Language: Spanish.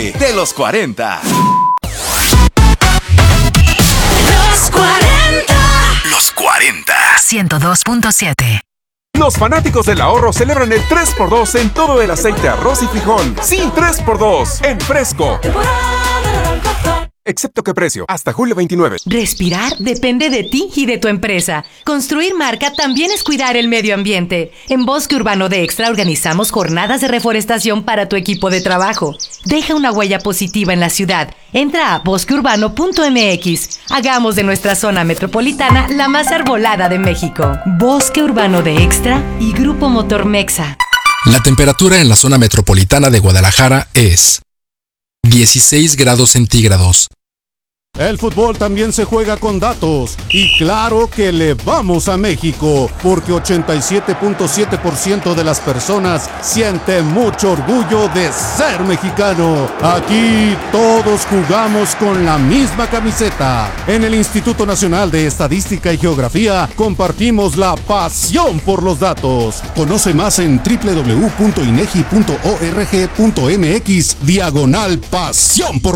Ríete de los 40. Los 40. Los 40. 102.7. Los fanáticos del ahorro celebran el 3x2 en todo el aceite, arroz y frijol. Sí, 3x2 en Fresco. Excepto que precio, hasta julio 29. Respirar depende de ti y de tu empresa. Construir marca también es cuidar el medio ambiente. En Bosque Urbano de Extra organizamos jornadas de reforestación para tu equipo de trabajo. Deja una huella positiva en la ciudad. Entra a bosqueurbano.mx. Hagamos de nuestra zona metropolitana la más arbolada de México. Bosque Urbano de Extra y Grupo Motor Mexa. La temperatura en la zona metropolitana de Guadalajara es 16 grados centígrados. El fútbol también se juega con datos y claro que le vamos a México porque 87.7% de las personas siente mucho orgullo de ser mexicano. Aquí todos jugamos con la misma camiseta. En el Instituto Nacional de Estadística y Geografía compartimos la pasión por los datos. Conoce más en www.inegi.org.mx/pasión por